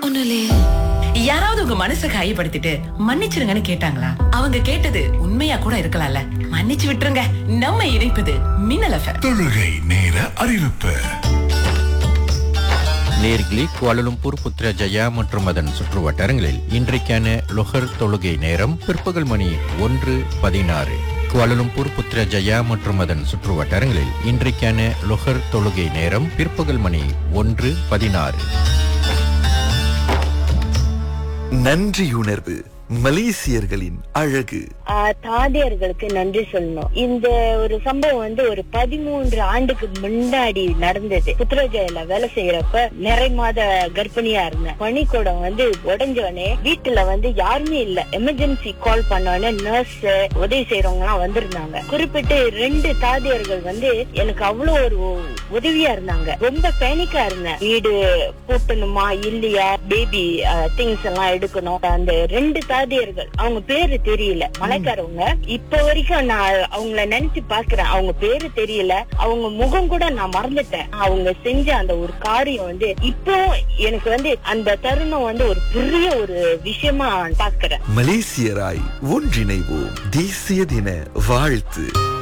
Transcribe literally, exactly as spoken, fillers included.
ஒண்ணும் இல்லையே. யாராவது உங்க மனசை காயப்படுத்திட்டு மன்னிச்சிருங்கன்னு கேட்டாங்களா? அவங்க கேட்டது உண்மையா கூட இருக்கலாம்ல. மன்னிச்சு விட்டுருங்க. நம்ம இணைப்பது மின்னல் எஃப்எம். தொழுகை நேர அறிவிப்பு. நேர்களே, குவாலலும்பூர், புத்ரஜயா மற்றும் அதன் சுற்று வட்டாரங்களில் இன்றைக்கான லொஹர் தொழுகை நேரம் பிற்பகல் மணி ஒன்று பதினாறு. குவாலலும்பூர், புத்ரஜயா மற்றும் அதன் சுற்று வட்டாரங்களில் இன்றைக்கான லொஹர் தொழுகை நேரம் பிற்பகல் மணி ஒன்று பதினாறு. நன்றியுணர்வு மலேசியர்களின் அழகு. தாதியர்களுக்கு நன்றி சொல்லணும். இந்த ஒரு சம்பவம் வந்து ஒரு பதிமூன்று ஆண்டுக்கு முன்னாடி நடந்தது. புத்ரஜயில வேலை செய்யறப்ப நிறை மாத கர்ப்பிணியா இருந்தேன். பனிக்கூடம் வந்து உடஞ்சோடனே வீட்டுல வந்து யாருமே இல்ல. எமர்ஜென்சி கால் பண்ணோடனே நர்ஸ், உதவி செய்யறவங்க எல்லாம் வந்திருந்தாங்க. குறிப்பிட்டு ரெண்டு தாதியர்கள் வந்து எனக்கு அவ்வளவு ஒரு உதவியா இருந்தாங்க. ரொம்ப பேனிக்கா இருந்தேன். வீடு பூட்டணுமா இல்லையா, பேபி திங்ஸ் எல்லாம் எடுக்கணும். அந்த ரெண்டு தாதியர்கள், அவங்க பேரு தெரியல, மலைக்காரவங்க. இப்ப வரைக்கும் நான் அவங்கள நினைச்சு பாக்குறேன். அவங்க பேரு தெரியல, அவங்க முகம் கூட நான் மறந்துட்டேன். அவங்க செஞ்ச அந்த ஒரு காரியம் வந்து இப்போ எனக்கு வந்து அந்த தருணம் வந்து ஒரு பெரிய ஒரு விஷயமா பாக்குறேன். மலேசியராய் ஒன்றிணைவோம். தேசிய தின வாழ்த்து.